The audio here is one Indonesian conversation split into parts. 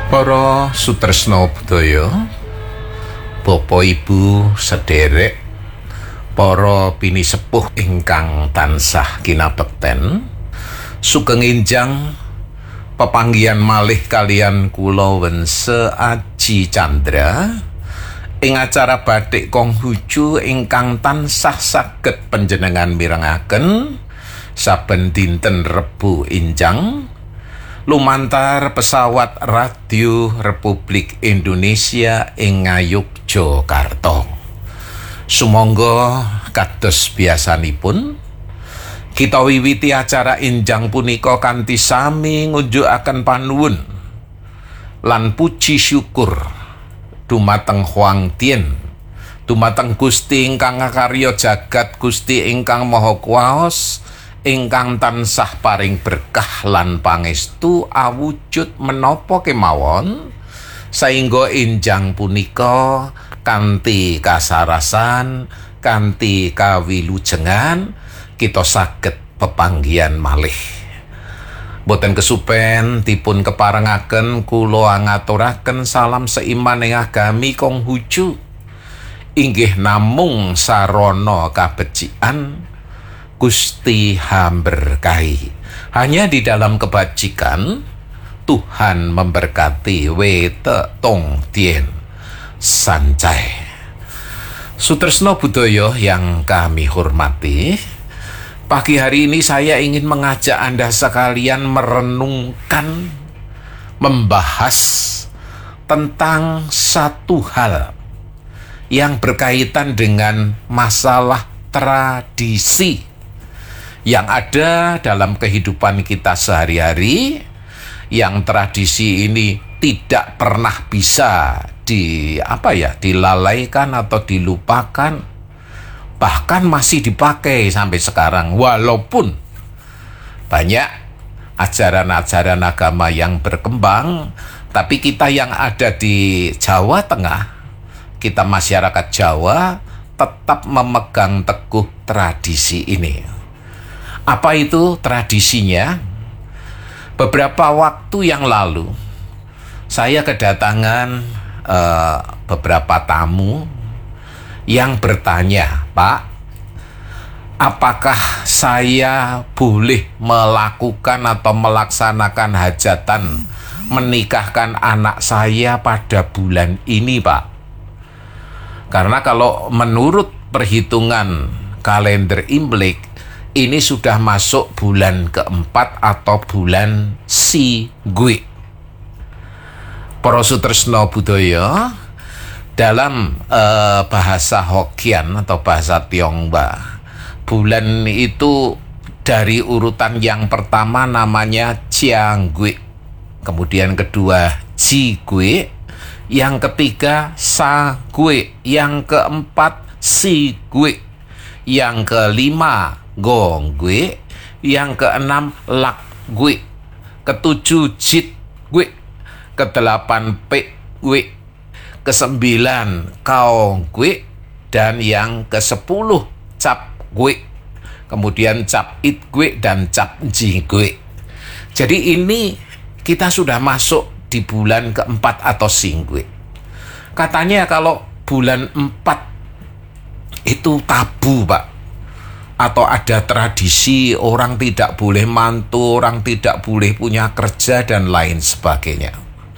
Para sutresna budaya, Bapak Ibu sederek, para pinisepuh ingkang tansah kinabekten, sugeng enjang pepanggihan malih kalian kula Wense Aji Chandra ing acara Batik Konghucu ingkang tansah saged panjenengan mirengaken saben dinten Rebo enjang lumantar pesawat Radio Republik Indonesia ing Ngayogyakarta. Sumangga kados biasanipun kita wiwiti acara enjang punika kanthi sami ngunjukaken panuwun lan puji syukur dumateng Hoang Tien, dumateng Gusti ingkang ngakarya jagat, Gusti ingkang Maha Kuwaos, ingkang tansah paring berkah lan pangestu awujud menapa kemawon saengga enjang punika kanthi kasarasan, kanthi kawilujengan kita saged pepanggihan malih. Boten kesupen dipun keparengaken kula ngaturaken salam seiman ing agami Konghucu inggih namung sarana kabecikan Gusti hamberkahi. Hanya di dalam kebajikan Tuhan memberkati wete tong tien sancai. Sutresna budaya yang kami hormati, pagi hari ini saya ingin mengajak Anda sekalian merenungkan, membahas tentang satu hal yang berkaitan dengan masalah tradisi yang ada dalam kehidupan kita sehari-hari, yang tradisi ini tidak pernah bisa dilalaikan atau dilupakan, bahkan masih dipakai sampai sekarang walaupun banyak ajaran-ajaran agama yang berkembang. Tapi kita yang ada di Jawa Tengah, kita masyarakat Jawa tetap memegang teguh tradisi ini. Apa itu tradisinya? Beberapa waktu yang lalu saya kedatangan beberapa tamu yang bertanya, "Pak, apakah saya boleh melakukan atau melaksanakan hajatan menikahkan anak saya pada bulan ini, Pak?" Karena kalau menurut perhitungan kalender Imlek, ini sudah masuk bulan keempat atau bulan Sigwe. Para sutresna budaya, dalam bahasa Hokkien atau bahasa Tionghoa, bulan itu dari urutan yang pertama namanya Jiangwe, kemudian kedua Jigwe, yang ketiga Sagwe, yang keempat Sigwe, yang kelima Gongwe, yang keenam Lakwe, ketujuh Jitwe, kedelapan Pekwe, kesembilan Kaongwe, dan yang kesepuluh Capwe, kemudian Cap Itwe dan Cap Jigwe. Jadi ini kita sudah masuk di bulan keempat atau Singwe. Katanya kalau bulan 4 itu tabu, Pak, atau ada tradisi orang tidak boleh mantu, orang tidak boleh punya kerja dan lain sebagainya.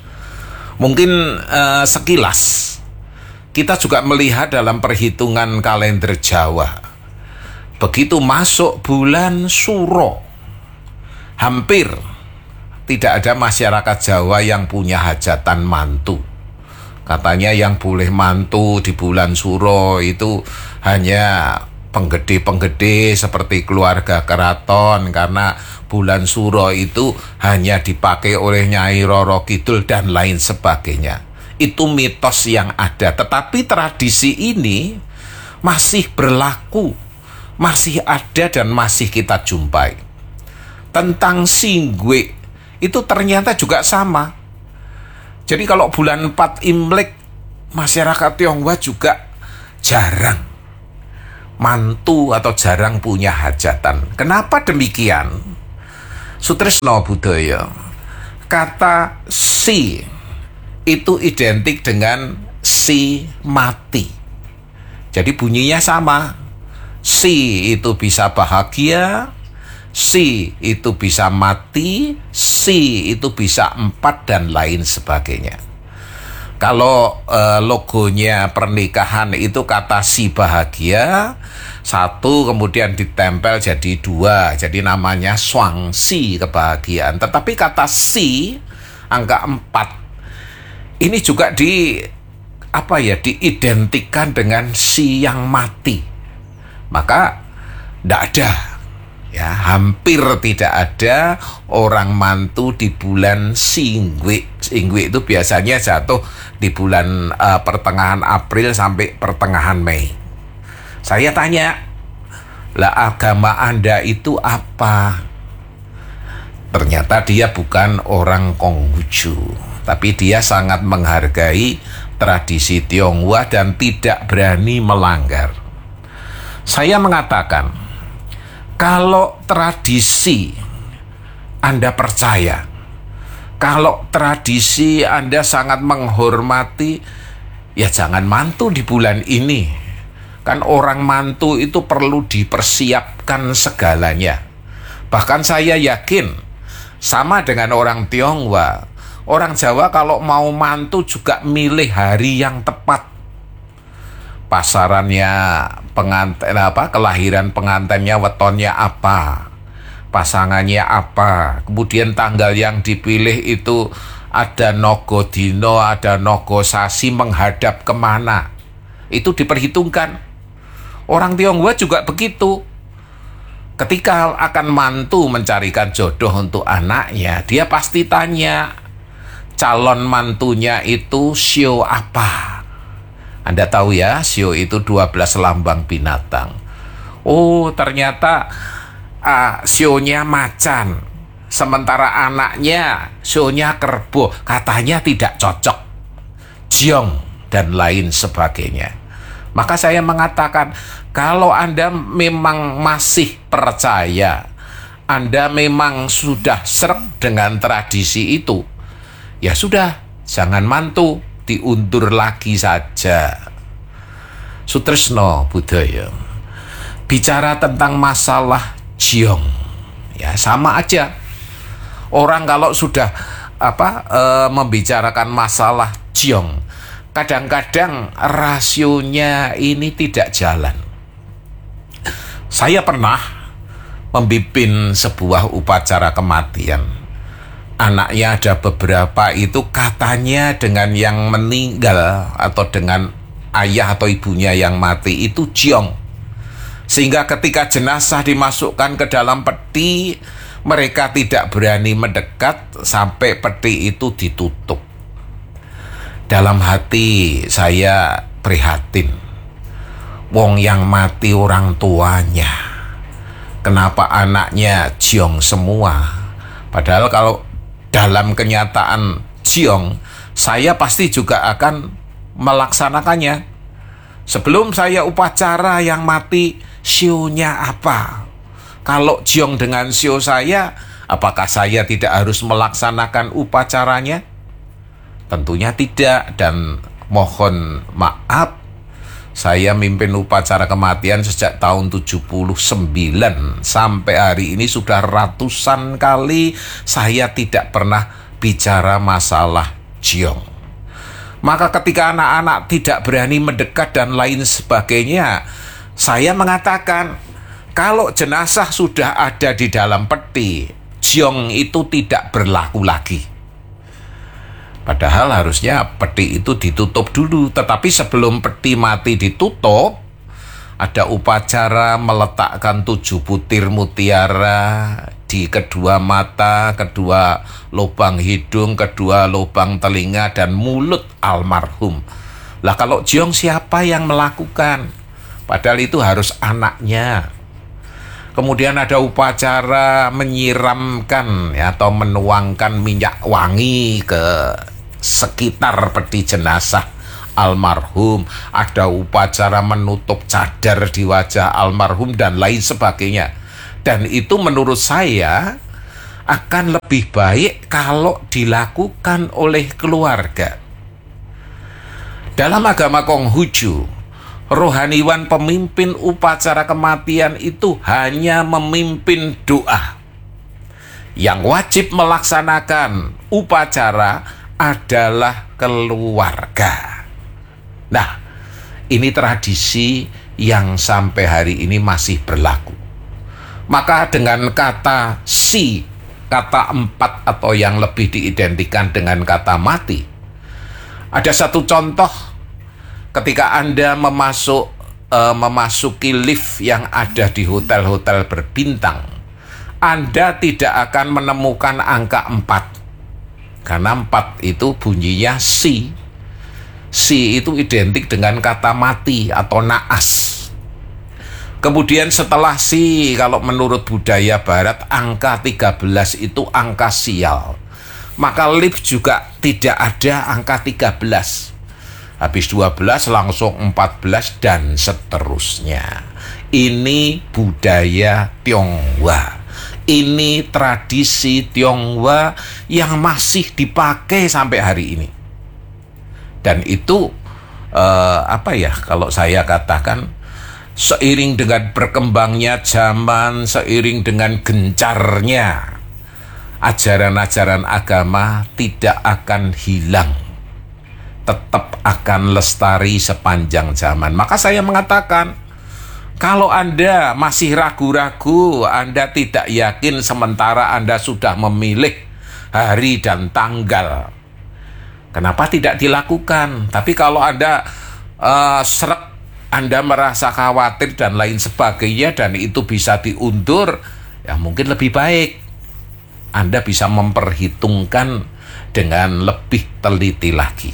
Mungkin sekilas kita juga melihat dalam perhitungan kalender Jawa, begitu masuk bulan Suro, hampir tidak ada masyarakat Jawa yang punya hajatan mantu. Katanya yang boleh mantu di bulan Suro itu hanya penggede-penggede seperti keluarga keraton, karena bulan Suro itu hanya dipakai oleh Nyai Roro Kidul dan lain sebagainya. Itu mitos yang ada, tetapi tradisi ini masih berlaku, masih ada dan masih kita jumpai. Tentang Singwe itu ternyata juga sama. Jadi kalau bulan 4 Imlek, masyarakat Tionghoa juga jarang mantu atau jarang punya hajatan. Kenapa demikian? Sutresna budaya, kata si itu identik dengan si mati. Jadi bunyinya sama. Si itu bisa bahagia, si itu bisa mati, si itu bisa 4 dan lain sebagainya. Kalau logonya pernikahan itu kata si bahagia, 1 kemudian ditempel jadi 2, jadi namanya swangsi kebahagiaan. Tetapi kata si angka 4 ini juga diidentikan dengan si yang mati. Maka tidak ada, ya, hampir tidak ada orang mantu di bulan Singwe. Singwe itu biasanya jatuh di bulan pertengahan April sampai pertengahan Mei. Saya tanya, lah agama Anda itu apa? Ternyata dia bukan orang Konghucu, tapi dia sangat menghargai tradisi Tionghoa dan tidak berani melanggar. Saya mengatakan, kalau tradisi Anda percaya, kalau tradisi Anda sangat menghormati, ya jangan mantu di bulan ini. Kan orang mantu itu perlu dipersiapkan segalanya. Bahkan saya yakin, sama dengan orang Tionghoa, orang Jawa kalau mau mantu juga milih hari yang tepat. Pasarannya pengantin kelahiran pengantinnya wetonnya apa, pasangannya apa, kemudian tanggal yang dipilih itu ada nogo dino, ada nogo sasi, menghadap kemana, itu diperhitungkan. Orang Tionghoa juga begitu. Ketika akan mantu mencarikan jodoh untuk anaknya, dia pasti tanya calon mantunya itu sio apa. Anda tahu ya, sio itu 12 lambang binatang. Oh, ternyata sionya macan, sementara anaknya sionya kerbau. Katanya tidak cocok, jiong dan lain sebagainya. Maka saya mengatakan, kalau Anda memang masih percaya, Anda memang sudah sreg dengan tradisi itu, ya sudah, jangan mantu, diundur lagi saja. Sutresno Budaya bicara tentang masalah jiong, ya sama aja. Orang kalau sudah membicarakan masalah jiong, kadang-kadang rasionya ini tidak jalan. Saya pernah memimpin sebuah upacara kematian. Anaknya ada beberapa itu katanya dengan yang meninggal atau dengan ayah atau ibunya yang mati itu jiong. Sehingga ketika jenazah dimasukkan ke dalam peti, mereka tidak berani mendekat sampai peti itu ditutup. Dalam hati saya prihatin. Wong yang mati orang tuanya, kenapa anaknya jiong semua? Padahal kalau dalam kenyataan jiong, saya pasti juga akan melaksanakannya. Sebelum saya upacara yang mati, sionya apa? Kalau jiong dengan sio saya, apakah saya tidak harus melaksanakan upacaranya? Tentunya tidak, dan mohon maaf, saya mimpin upacara kematian sejak tahun 79 sampai hari ini sudah ratusan kali saya tidak pernah bicara masalah jiong. Maka ketika anak-anak tidak berani mendekat dan lain sebagainya, saya mengatakan kalau jenazah sudah ada di dalam peti, jiong itu tidak berlaku lagi. Padahal harusnya peti itu ditutup dulu. Tetapi sebelum peti mati ditutup, ada upacara meletakkan 7 butir mutiara di kedua mata, kedua lubang hidung, kedua lubang telinga, dan mulut almarhum. Lah kalau jiong siapa yang melakukan? Padahal itu harus anaknya. Kemudian ada upacara menyiramkan atau menuangkan minyak wangi ke sekitar peti jenazah almarhum. Ada upacara menutup cadar di wajah almarhum dan lain sebagainya. Dan itu menurut saya akan lebih baik kalau dilakukan oleh keluarga. Dalam agama Konghucu, rohaniwan pemimpin upacara kematian itu hanya memimpin doa. Yang wajib melaksanakan upacara adalah keluarga. Nah, ini tradisi yang sampai hari ini masih berlaku. Maka dengan kata si, kata empat atau yang lebih diidentikan dengan kata mati, ada satu contoh ketika Anda memasuki lift yang ada di hotel-hotel berbintang, Anda tidak akan menemukan angka 4. Karena 4 itu bunyinya si. Si itu identik dengan kata mati atau naas. Kemudian setelah si, kalau menurut budaya barat, angka 13 itu angka sial. Maka lift juga tidak ada angka 13. Habis 12 langsung 14 dan seterusnya. Ini budaya Tionghoa. Ini tradisi Tionghoa yang masih dipakai sampai hari ini. Dan itu kalau saya katakan, seiring dengan berkembangnya zaman, seiring dengan gencarnya ajaran-ajaran agama tidak akan hilang, tetap akan lestari sepanjang zaman. Maka saya mengatakan, kalau Anda masih ragu-ragu, Anda tidak yakin sementara Anda sudah memilih hari dan tanggal, kenapa tidak dilakukan? Tapi kalau Anda srek, Anda merasa khawatir dan lain sebagainya, dan itu bisa diundur, ya mungkin lebih baik Anda bisa memperhitungkan dengan lebih teliti lagi.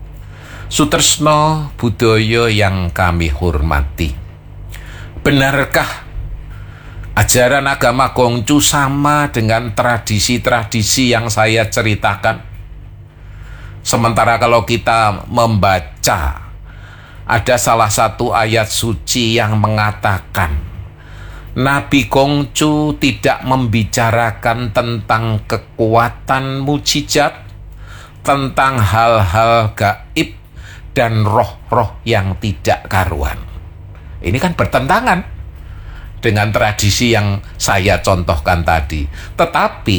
Sutresno Budoyo yang kami hormati, benarkah ajaran agama Konghucu sama dengan tradisi-tradisi yang saya ceritakan? Sementara kalau kita membaca, ada salah satu ayat suci yang mengatakan Nabi Konghucu tidak membicarakan tentang kekuatan mujizat, tentang hal-hal gaib dan roh-roh yang tidak karuan. Ini kan bertentangan dengan tradisi yang saya contohkan tadi. Tetapi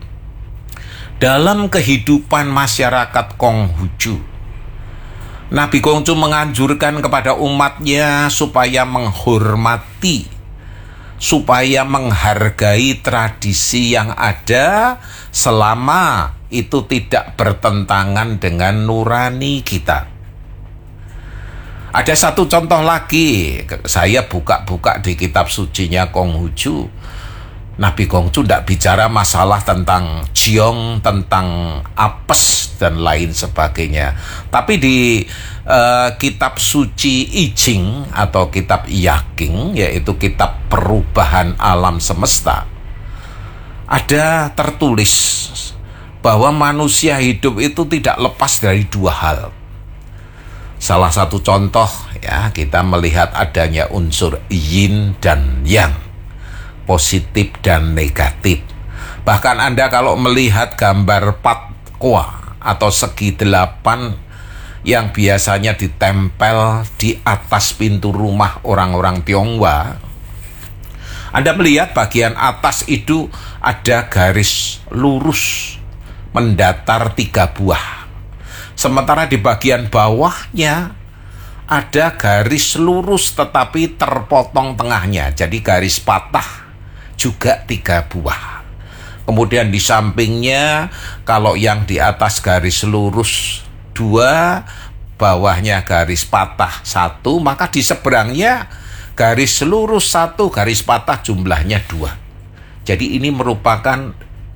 dalam kehidupan masyarakat Konghucu, Nabi Konghucu menganjurkan kepada umatnya supaya menghormati, supaya menghargai tradisi yang ada selama itu tidak bertentangan dengan nurani kita. Ada satu contoh lagi, saya buka-buka di kitab sucinya Konghucu. Nabi Konghucu tidak bicara masalah tentang jiong, tentang apes, dan lain sebagainya. Tapi di kitab suci I Ching atau kitab Yaking, yaitu kitab perubahan alam semesta, ada tertulis bahwa manusia hidup itu tidak lepas dari dua hal. Salah satu contoh, ya, kita melihat adanya unsur yin dan yang, positif dan negatif. Bahkan Anda kalau melihat gambar patwa atau segi 8 yang biasanya ditempel di atas pintu rumah orang-orang Tionghoa, Anda melihat bagian atas itu ada garis lurus mendatar 3 buah. Sementara di bagian bawahnya ada garis lurus tetapi terpotong tengahnya. Jadi garis patah juga 3 buah. Kemudian di sampingnya, kalau yang di atas garis lurus 2, bawahnya garis patah 1, maka di seberangnya garis lurus 1, garis patah jumlahnya 2. Jadi ini merupakan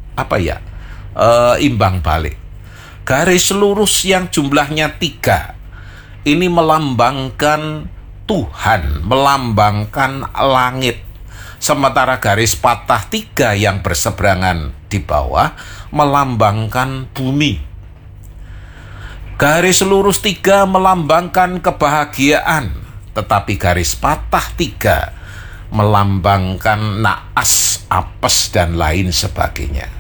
imbang balik. Garis lurus yang jumlahnya 3 ini melambangkan Tuhan, melambangkan langit. Sementara garis patah 3 yang berseberangan di bawah melambangkan bumi. Garis lurus 3 melambangkan kebahagiaan, tetapi garis patah 3 melambangkan naas, apes, dan lain sebagainya.